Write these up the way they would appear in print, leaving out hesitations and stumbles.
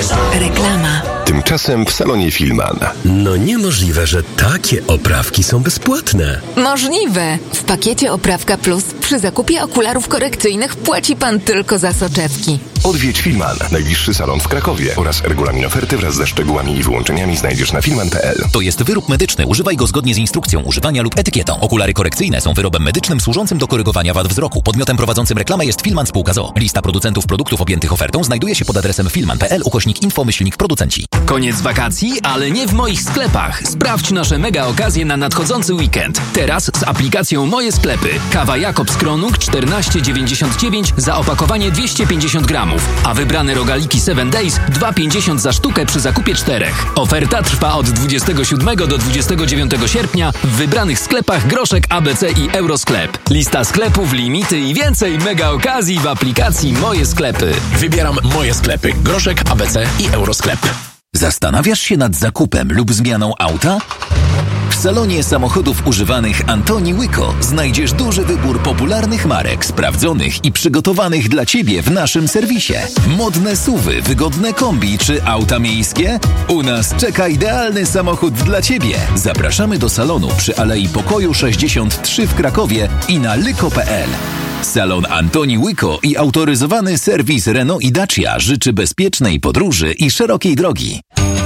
Reklama. Tymczasem w salonie Filman. No niemożliwe, że takie oprawki są bezpłatne. Możliwe. W pakiecie Oprawka Plus przy zakupie okularów korekcyjnych płaci pan tylko za soczewki. Odwiedź Filman, najbliższy salon w Krakowie oraz regulamin oferty wraz ze szczegółami i wyłączeniami znajdziesz na filman.pl. To jest wyrób medyczny. Używaj go zgodnie z instrukcją używania lub etykietą. Okulary korekcyjne są wyrobem medycznym służącym do korygowania wad wzroku. Podmiotem prowadzącym reklamę jest Filman Spółka z o.o. Lista producentów produktów objętych ofertą znajduje się pod adresem filman.pl/info-producenci. Koniec wakacji, ale nie w moich sklepach. Sprawdź nasze mega okazje na nadchodzący weekend. Teraz z aplikacją Moje Sklepy. Kawa Jakobs Kronung 14,99 za opakowanie 250 gramów, a wybrane rogaliki 7 Days 2,50 za sztukę przy zakupie 4. Oferta trwa od 27 do 29 sierpnia w wybranych sklepach Groszek, ABC i Eurosklep. Lista sklepów, limity i więcej mega okazji w aplikacji Moje Sklepy. Wybieram Moje Sklepy. Groszek, ABC i Eurosklep. Zastanawiasz się nad zakupem lub zmianą auta? W salonie samochodów używanych Antoni Łyko znajdziesz duży wybór popularnych marek, sprawdzonych i przygotowanych dla Ciebie w naszym serwisie. Modne SUV-y, wygodne kombi czy auta miejskie? U nas czeka idealny samochód dla Ciebie. Zapraszamy do salonu przy Alei Pokoju 63 w Krakowie i na lyko.pl. Salon Antoni Łyko i autoryzowany serwis Renault i Dacia życzy bezpiecznej podróży i szerokiej drogi.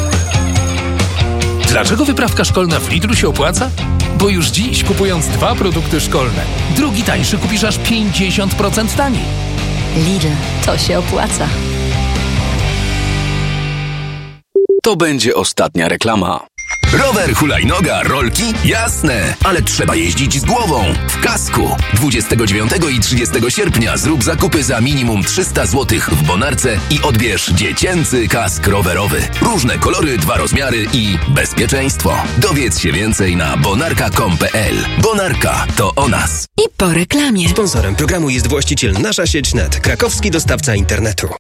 Dlaczego wyprawka szkolna w Lidlu się opłaca? Bo już dziś, kupując 2 produkty szkolne, drugi tańszy kupisz aż 50% taniej. Lidl, to się opłaca. To będzie ostatnia reklama. Rower, hulajnoga, rolki? Jasne, ale trzeba jeździć z głową, w kasku. 29 i 30 sierpnia zrób zakupy za minimum 300 zł w Bonarce i odbierz dziecięcy kask rowerowy. Różne kolory, 2 rozmiary i bezpieczeństwo. Dowiedz się więcej na bonarka.com.pl. Bonarka to o nas. I po reklamie. Sponsorem programu jest właściciel Nasza Sieć Net, krakowski dostawca internetu.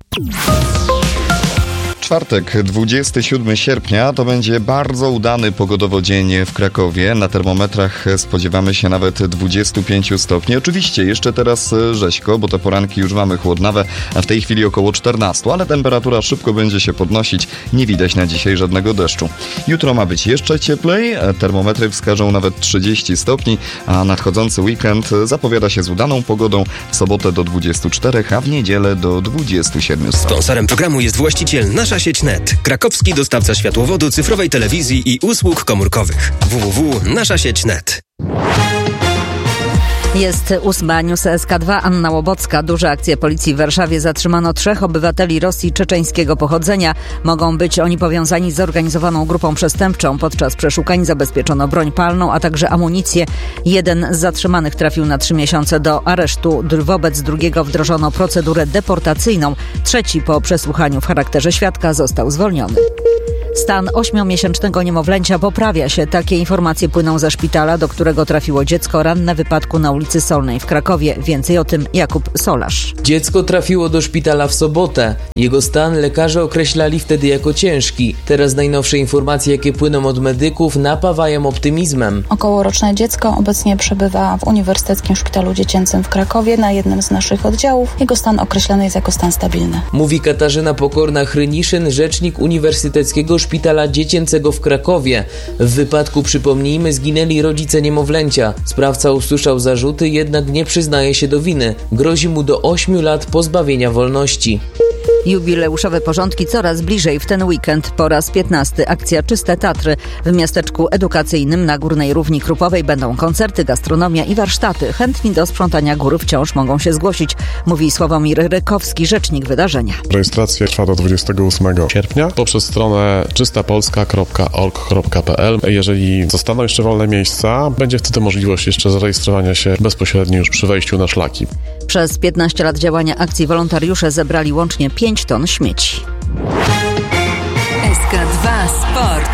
Czwartek, 27 sierpnia, to będzie bardzo udany pogodowo dzień w Krakowie. Na termometrach spodziewamy się nawet 25 stopni. Oczywiście jeszcze teraz rzeźko, bo te poranki już mamy chłodnawe, a w tej chwili około 14, ale temperatura szybko będzie się podnosić. Nie widać na dzisiaj żadnego deszczu. Jutro ma być jeszcze cieplej, termometry wskażą nawet 30 stopni, a nadchodzący weekend zapowiada się z udaną pogodą. W sobotę do 24, a w niedzielę do 27 stopni. Sponsorem programu jest właściciel Nasza Sieć Net, krakowski dostawca światłowodu, cyfrowej telewizji i usług komórkowych. www.naszasieć.net. Jest 8 News SK2, Anna Łobocka. Duże akcje policji w Warszawie. Zatrzymano 3 obywateli Rosji czeczeńskiego pochodzenia. Mogą być oni powiązani z zorganizowaną grupą przestępczą. Podczas przeszukań zabezpieczono broń palną, a także amunicję. Jeden z zatrzymanych trafił na 3 miesiące do aresztu. Wobec drugiego wdrożono procedurę deportacyjną. Trzeci po przesłuchaniu w charakterze świadka został zwolniony. Stan 8-miesięcznego niemowlęcia poprawia się. Takie informacje płyną ze szpitala, do którego trafiło dziecko ranne w wypadku na ulicy Solnej w Krakowie. Więcej o tym Jakub Solarz. Dziecko trafiło do szpitala w sobotę. Jego stan lekarze określali wtedy jako ciężki. Teraz najnowsze informacje, jakie płyną od medyków, napawają optymizmem. Okołoroczne dziecko obecnie przebywa w Uniwersyteckim Szpitalu Dziecięcym w Krakowie na jednym z naszych oddziałów. Jego stan określany jest jako stan stabilny. Mówi Katarzyna Pokorna-Hryniszyn, rzecznik Uniwersyteckiego Szpitala Dziecięcego w Krakowie. W wypadku, przypomnijmy, zginęli rodzice niemowlęcia. Sprawca usłyszał zarzuty, jednak nie przyznaje się do winy. Grozi mu do 8 lat pozbawienia wolności. Jubileuszowe porządki coraz bliżej. W ten weekend po raz 15 akcja Czyste Tatry. W miasteczku edukacyjnym na Górnej Równi Krupowej będą koncerty, gastronomia i warsztaty. Chętni do sprzątania gór wciąż mogą się zgłosić, mówi Sławomir Rykowski, rzecznik wydarzenia. Rejestracja trwa do 28 sierpnia poprzez stronę czystapolska.org.pl. Jeżeli zostaną jeszcze wolne miejsca, będzie wtedy możliwość jeszcze zarejestrowania się bezpośrednio już przy wejściu na szlaki. Przez 15 lat działania akcji wolontariusze zebrali łącznie 5 ton śmieci. SK2 Sport.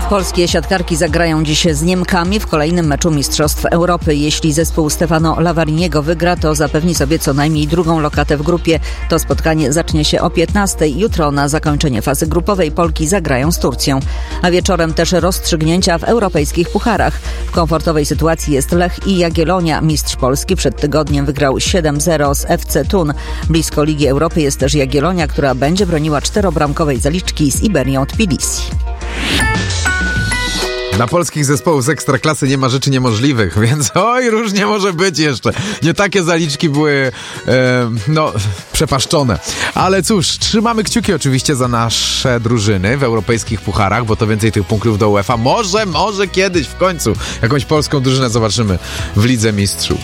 Polskie siatkarki zagrają dziś z Niemkami w kolejnym meczu Mistrzostw Europy. Jeśli zespół Stefano Lavariniego wygra, to zapewni sobie co najmniej drugą lokatę w grupie. To spotkanie zacznie się o 15:00. Jutro na zakończenie fazy grupowej Polki zagrają z Turcją. A wieczorem też rozstrzygnięcia w europejskich pucharach. W komfortowej sytuacji jest Lech i Jagiellonia. Mistrz Polski przed tygodniem wygrał 7-0 z FC Thun. Blisko Ligi Europy jest też Jagiellonia, która będzie broniła 4-bramkowej zaliczki z Iberią Tbilisi. Dla polskich zespołów z Ekstraklasy nie ma rzeczy niemożliwych, więc różnie może być jeszcze. Nie takie zaliczki były, przepaszczone. Ale cóż, trzymamy kciuki oczywiście za nasze drużyny w europejskich pucharach, bo to więcej tych punktów do UEFA. Może kiedyś w końcu jakąś polską drużynę zobaczymy w Lidze Mistrzów.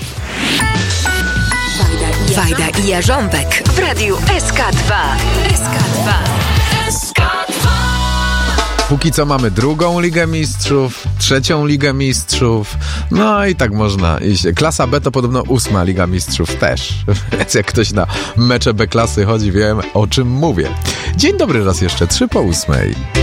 Wajda i Jarząbek w radiu SK2. SK2. Póki co mamy drugą Ligę Mistrzów, trzecią Ligę Mistrzów, no i tak można iść. Klasa B to podobno 8. Liga Mistrzów też, więc jak ktoś na mecze B klasy chodzi, wiem o czym mówię. Dzień dobry raz jeszcze, 7:03.